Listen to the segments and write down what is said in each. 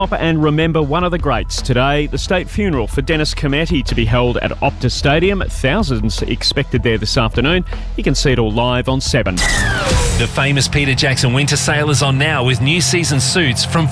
And remember one of the greats today, the state funeral for Dennis Cometti to be held at Optus Stadium. Thousands expected there this afternoon. You can see it all live on 7. The famous Peter Jackson winter sale is on now with new season suits from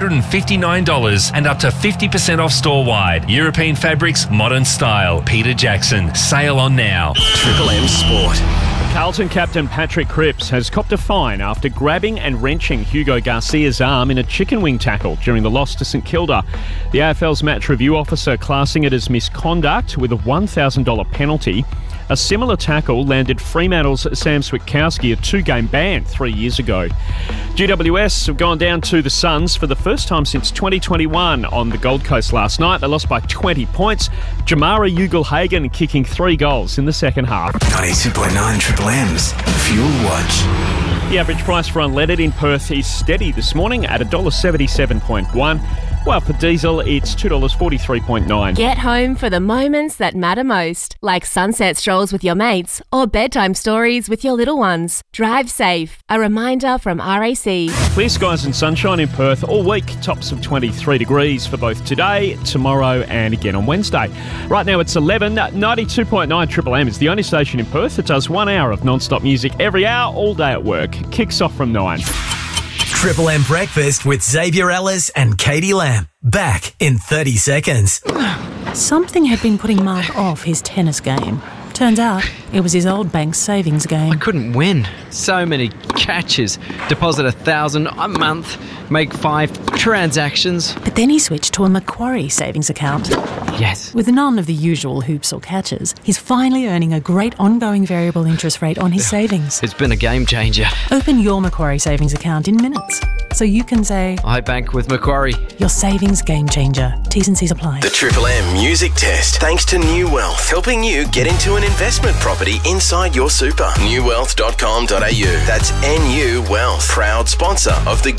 $459 and up to 50% off store-wide. European fabrics, modern style. Peter Jackson. Sale on now. Triple M Sport. Carlton captain Patrick Cripps has copped a fine after grabbing and wrenching Hugo Garcia's arm in a chicken wing tackle during the loss to St Kilda. The AFL's match review officer classing it as misconduct with a $1,000 penalty. A similar tackle landed Fremantle's Sam Switkowski a 2-game ban 3 years ago. GWS have gone down to the Suns for the first time since 2021 on the Gold Coast last night. They lost by 20 points. Jamara Ugle-Hagan kicking 3 goals in the second half. 92.9 Triple M's Fuel Watch. The average price for unleaded in Perth is steady this morning at $1.77.1. While for diesel, it's $2.43.9. Get home for the moments that matter most, like sunset strolls with your mates or bedtime stories with your little ones. Drive safe. A reminder from RAC. Clear skies and sunshine in Perth all week. Tops of 23 degrees for both today, tomorrow and again on Wednesday. Right now it's 11. 92.9 Triple M is the only station in Perth that does 1 hour of non-stop music every hour, all day at work. Kicks off from 9. Triple M Breakfast with Xavier Ellis and Katie Lamb. Back in 30 seconds. Something had been putting Mark off his tennis game. Turns out it was his old bank's savings game. I couldn't win. So many catches. Deposit $1,000 a month, make 5 transactions. But then he switched to a Macquarie savings account. Yes. With none of the usual hoops or catches, he's finally earning a great ongoing variable interest rate on his savings. It's been a game changer. Open your Macquarie savings account in minutes, so you can say, I bank with Macquarie. Your savings game changer. T's and C's apply. The Triple M Music Test. Thanks to New Wealth, helping you get into an investment property inside your super. Newwealth.com.au. That's NU Wealth, proud sponsor of the